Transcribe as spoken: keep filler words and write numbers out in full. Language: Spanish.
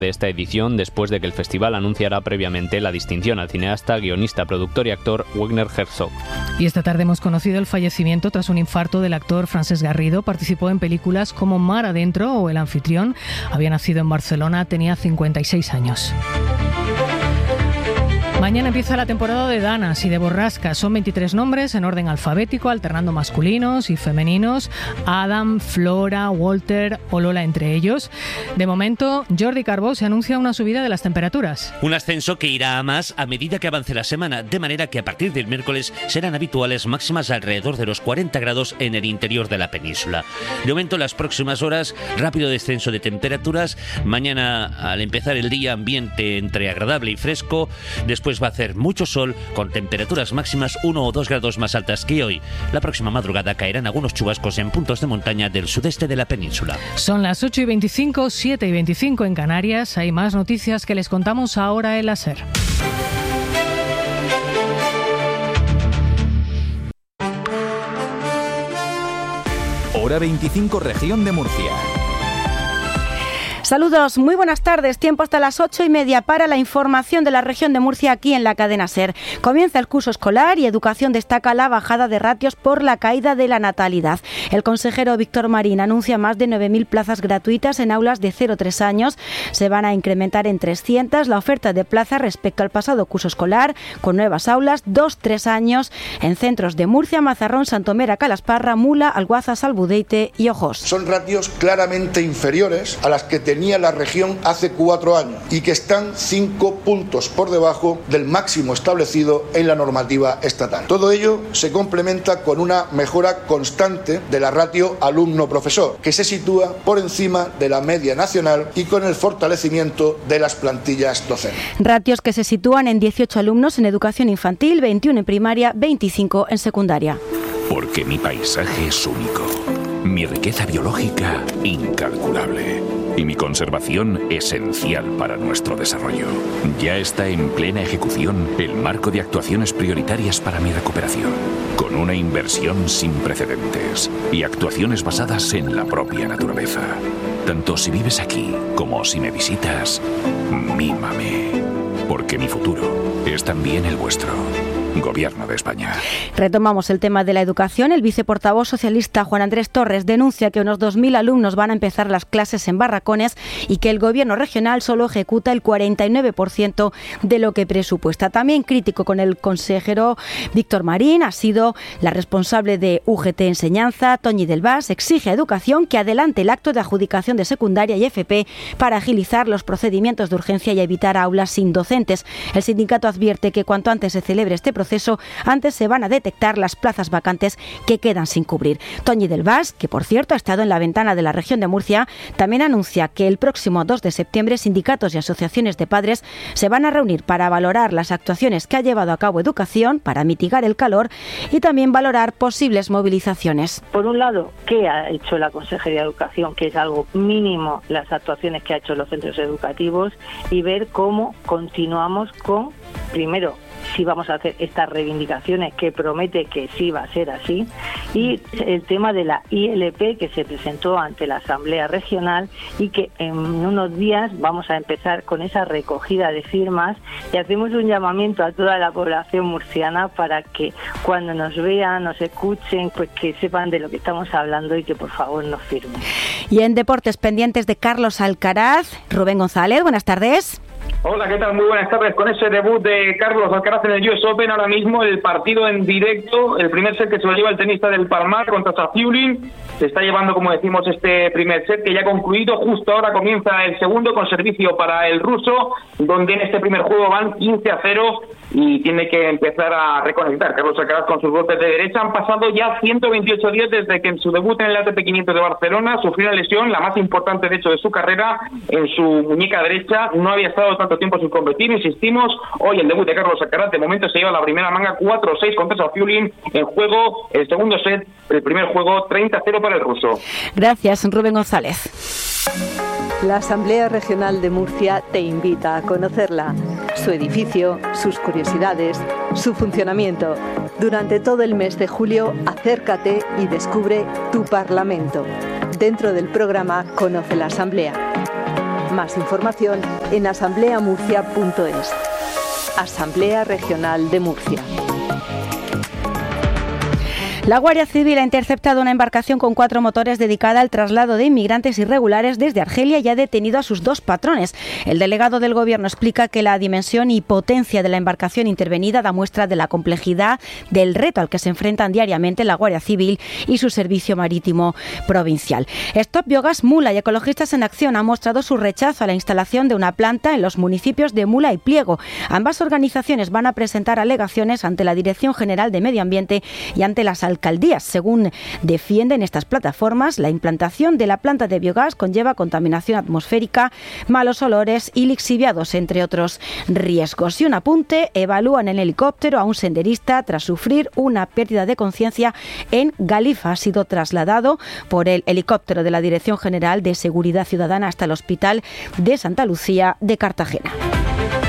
de esta edición después de que el festival anunciara previamente la distinción al cineasta, guionista, productor y actor Werner Herzog. Y esta tarde hemos conocido el fallecimiento tras un infarto del actor Francesc Garrido. Participó en películas como Mar Adentro o El Anfitrión. Había nacido en Barcelona, tenía cincuenta y seis años. Mañana empieza la temporada de danas y de borrascas. Son veintitrés nombres en orden alfabético, alternando masculinos y femeninos. Adam, Flora, Walter o Lola entre ellos. De momento, Jordi Carbó se anuncia una subida de las temperaturas. Un ascenso que irá a más a medida que avance la semana, de manera que a partir del miércoles serán habituales máximas alrededor de los cuarenta grados en el interior de la península. De momento, las próximas horas, rápido descenso de temperaturas. Mañana, al empezar el día, ambiente entre agradable y fresco. Después va a hacer mucho sol con temperaturas máximas uno o dos grados más altas que hoy. La próxima madrugada caerán algunos chubascos en puntos de montaña del sudeste de la península. Son las ocho y veinticinco, siete y veinticinco en Canarias. Hay más noticias que les contamos ahora en la SER. Hora veinticinco, región de Murcia. Saludos, muy buenas tardes. Tiempo hasta las ocho y media para la información de la región de Murcia aquí en la cadena SER. Comienza el curso escolar y Educación destaca la bajada de ratios por la caída de la natalidad. El consejero Víctor Marín anuncia más de nueve mil plazas gratuitas en aulas de cero a tres años. Se van a incrementar en trescientas la oferta de plazas respecto al pasado curso escolar, con nuevas aulas dos a tres años en centros de Murcia, Mazarrón, Santomera, Calasparra, Mula, Alguazas, Albudeite y Ojos. Son ratios claramente inferiores a las que tenía la región hace cuatro años y que están cinco puntos por debajo del máximo establecido en la normativa estatal. Todo ello se complementa con una mejora constante de la ratio alumno-profesor, que se sitúa por encima de la media nacional y con el fortalecimiento de las plantillas docentes. Ratios que se sitúan en dieciocho alumnos en educación infantil, veintiuno en primaria, veinticinco en secundaria. Porque mi paisaje es único, mi riqueza biológica incalculable y mi conservación esencial para nuestro desarrollo. Ya está en plena ejecución el marco de actuaciones prioritarias para mi recuperación, con una inversión sin precedentes y actuaciones basadas en la propia naturaleza. Tanto si vives aquí como si me visitas, mímame, porque mi futuro es también el vuestro. Gobierno de España. Retomamos el tema de la educación. El viceportavoz socialista Juan Andrés Torres denuncia que unos dos mil alumnos van a empezar las clases en barracones y que el gobierno regional solo ejecuta el cuarenta y nueve por ciento de lo que presupuesta. También crítico con el consejero Víctor Marín. Ha sido la responsable de U G T Enseñanza, Toñi del Vas, exige a Educación que adelante el acto de adjudicación de secundaria y F P para agilizar los procedimientos de urgencia y evitar aulas sin docentes. El sindicato advierte que cuanto antes se celebre este proceso, proceso, antes se van a detectar las plazas vacantes que quedan sin cubrir. Toñi del Vas, que por cierto ha estado en la ventana de la región de Murcia, también anuncia que el próximo dos de septiembre sindicatos y asociaciones de padres se van a reunir para valorar las actuaciones que ha llevado a cabo Educación para mitigar el calor y también valorar posibles movilizaciones. Por un lado, ¿qué ha hecho la Consejería de Educación? Que es algo mínimo las actuaciones que ha hecho los centros educativos y ver cómo continuamos con, primero, si vamos a hacer estas reivindicaciones que promete que sí va a ser así, y el tema de la I L P que se presentó ante la Asamblea Regional y que en unos días vamos a empezar con esa recogida de firmas y hacemos un llamamiento a toda la población murciana para que cuando nos vean, nos escuchen, pues que sepan de lo que estamos hablando y que por favor nos firmen. Y en deportes pendientes de Carlos Alcaraz, Rubén González, buenas tardes. Hola, ¿qué tal? Muy buenas tardes. Con ese debut de Carlos Alcaraz en el U S Open, ahora mismo el partido en directo, el primer set que se lo lleva el tenista del Palmar contra Safiullin. Se está llevando, como decimos, este primer set que ya ha concluido. Justo ahora comienza el segundo con servicio para el ruso, donde en este primer juego van quince a cero y tiene que empezar a reconectar Carlos Alcaraz con sus golpes de derecha. Han pasado ya ciento veintiocho días desde que en su debut en el A T P quinientos de Barcelona sufrió una lesión, la más importante de hecho de su carrera, en su muñeca derecha. No había estado tanto tiempo sin competir, insistimos. Hoy el debut de Carlos Alcaraz de momento se lleva la primera manga cuatro seis contra Safiullin. En juego el segundo set, el primer juego treinta a cero para el ruso. Gracias, Rubén González. La Asamblea Regional de Murcia te invita a conocerla, su edificio, sus curiosidades, su funcionamiento. Durante todo el mes de julio, acércate y descubre tu Parlamento, dentro del programa Conoce la Asamblea. Más información en asamblea murcia punto es. Asamblea Regional de Murcia. La Guardia Civil ha interceptado una embarcación con cuatro motores dedicada al traslado de inmigrantes irregulares desde Argelia y ha detenido a sus dos patrones. El delegado del Gobierno explica que la dimensión y potencia de la embarcación intervenida da muestra de la complejidad del reto al que se enfrentan diariamente la Guardia Civil y su Servicio Marítimo Provincial. Stop Biogás Mula y Ecologistas en Acción han mostrado su rechazo a la instalación de una planta en los municipios de Mula y Pliego. Ambas organizaciones van a presentar alegaciones ante la Dirección General de Medio Ambiente y ante las alcaldías. Según defienden estas plataformas, la implantación de la planta de biogás conlleva contaminación atmosférica, malos olores y lixiviados, entre otros riesgos. Y un apunte, evalúan el helicóptero a un senderista tras sufrir una pérdida de conciencia en Galifa. Ha sido trasladado por el helicóptero de la Dirección General de Seguridad Ciudadana hasta el Hospital de Santa Lucía de Cartagena.